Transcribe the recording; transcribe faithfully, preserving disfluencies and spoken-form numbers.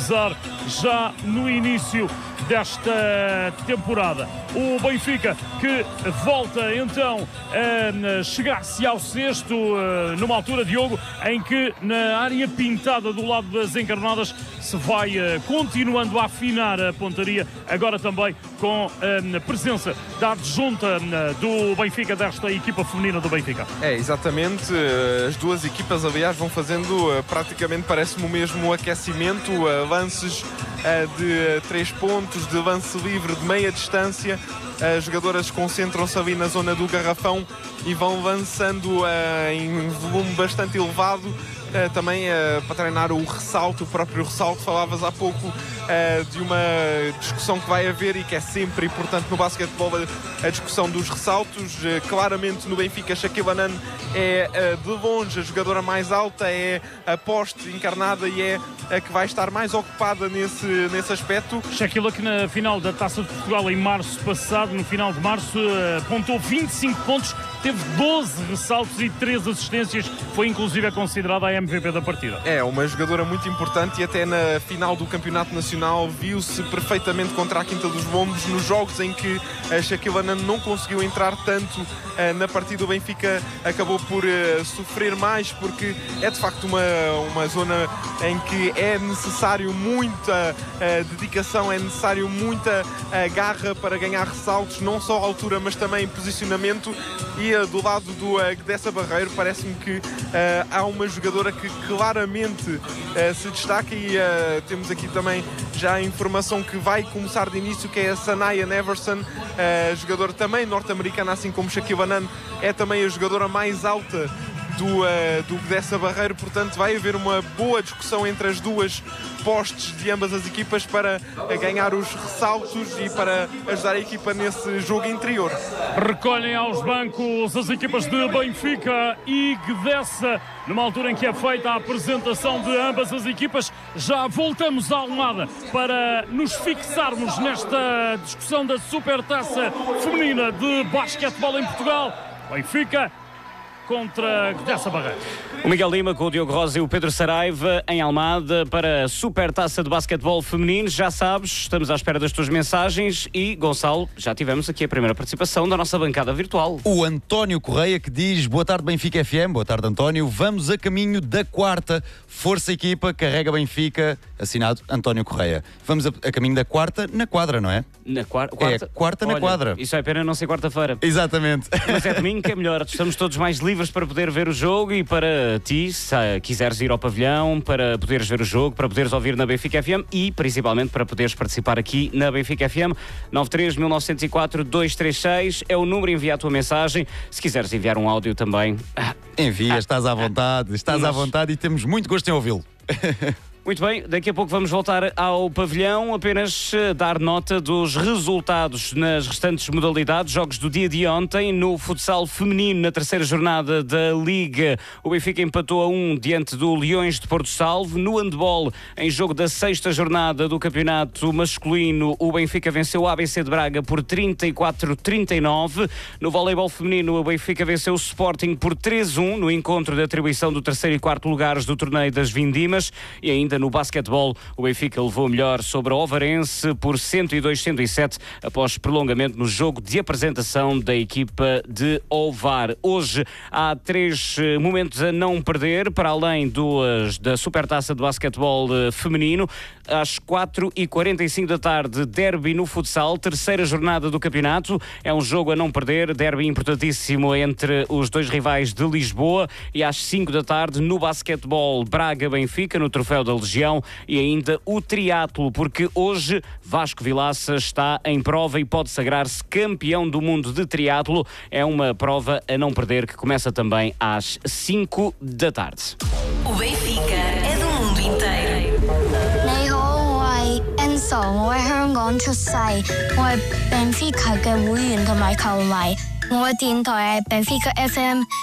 finalizar já no início desta temporada. O Benfica que volta então a chegar-se ao sexto, numa altura, Diogo, em que na área pintada do lado das encarnadas se vai continuando a afinar a pontaria, agora também com a presença da adjunta do Benfica, desta equipa feminina do Benfica. É, exatamente, as duas equipas, aliás, vão fazendo praticamente, parece-me, o mesmo aquecimento, lances de três pontos, de lance livre de meia distância. As jogadoras concentram-se ali na zona do garrafão e vão lançando uh, em volume bastante elevado, uh, também uh, para treinar o ressalto, o próprio ressalto. Falavas há pouco uh, de uma discussão que vai haver e que é sempre importante no basquetebol, a, a discussão dos ressaltos. Uh, claramente no Benfica, Shaquille O'Neal é uh, de longe a jogadora mais alta, é a poste encarnada e é a que vai estar mais ocupada nesse, nesse aspecto. Shaquille, que na final da Taça de Portugal em março passado, no final de março, apontou vinte e cinco pontos, teve doze ressaltos e três assistências, foi inclusive considerada a M V P da partida. É, uma jogadora muito importante e até na final do Campeonato Nacional viu-se perfeitamente contra a Quinta dos Lombos, nos jogos em que a Shaquille O'Neal não conseguiu entrar tanto uh, na partida. O Benfica acabou por uh, sofrer mais, porque é de facto uma, uma zona em que é necessário muita uh, dedicação, é necessário muita uh, garra para ganhar ressaltos, não só a altura, mas também posicionamento. E uh, do lado do, uh, dessa barreira, parece-me que uh, há uma jogadora que claramente uh, se destaca e uh, temos aqui também já a informação que vai começar de início, que é a Sanaya Neverson, uh, jogadora também norte-americana, assim como Shaquille O'Neal, é também a jogadora mais alta Do, uh, do, dessa barreira. Portanto, vai haver uma boa discussão entre as duas postes de ambas as equipas para uh, ganhar os ressaltos e para ajudar a equipa nesse jogo interior. Recolhem aos bancos as equipas de Benfica e Gdessa, numa altura em que é feita a apresentação de ambas as equipas. Já voltamos à Almada para nos fixarmos nesta discussão da Supertaça Feminina de Basquetebol em Portugal. Benfica contra Gdessa Barreira. O Miguel Lima com o Diogo Rosa e o Pedro Saraiva em Almada para a Supertaça de Basquetebol Feminino. Já sabes, estamos à espera das tuas mensagens e, Gonçalo, já tivemos aqui a primeira participação da nossa bancada virtual. O António Correia, que diz: boa tarde Benfica F M, boa tarde António, vamos a caminho da quarta, força equipa, carrega Benfica, assinado António Correia. Vamos a, a caminho da quarta na quadra, não é? Na quar quarta? É, quarta Olha, na quadra. Isso é pena não ser quarta-feira. Exatamente. Mas é domingo que é melhor, estamos todos mais livres para poder ver o jogo e para ti, se quiseres ir ao pavilhão, para poderes ver o jogo, para poderes ouvir na Benfica F M e principalmente para poderes participar aqui na Benfica F M. nove três mil novecentos e quatro dois três seis é o número, envia a tua mensagem. Se quiseres enviar um áudio também, envia, estás à vontade, estás Mas... à vontade e temos muito gosto em ouvi-lo. Muito bem, daqui a pouco vamos voltar ao pavilhão, apenas dar nota dos resultados nas restantes modalidades, jogos do dia de ontem. No futsal feminino, na terceira jornada da Liga, o Benfica empatou a um diante do Leões de Porto Salvo. No handball, em jogo da sexta jornada do campeonato masculino, o Benfica venceu o A B C de Braga por trinta e quatro a trinta e nove. No voleibol feminino, o Benfica venceu o Sporting por três a um no encontro de atribuição do terceiro e quarto lugares do torneio das Vindimas. E ainda no basquetebol, o Benfica levou melhor sobre o Ovarense por cento e dois a cento e sete após prolongamento no jogo de apresentação da equipa de Ovar. Hoje há três momentos a não perder, para além dos, da Supertaça de Basquetebol feminino. Às quatro e quarenta e cinco da tarde, derby no futsal, terceira jornada do campeonato. É um jogo a não perder, derby importantíssimo entre os dois rivais de Lisboa. E às cinco da tarde, no basquetebol, Braga-Benfica, no Troféu da Legião. E ainda o triatlo, porque hoje Vasco Vilaça está em prova e pode sagrar-se campeão do mundo de triatlo. É uma prova a não perder, que começa também às cinco da tarde. O Benfica é do mundo inteiro. 你好，我係 Enzo，我喺香港出世，我係 Benfica 嘅會員同埋球迷，我嘅電台係 Benfica F M。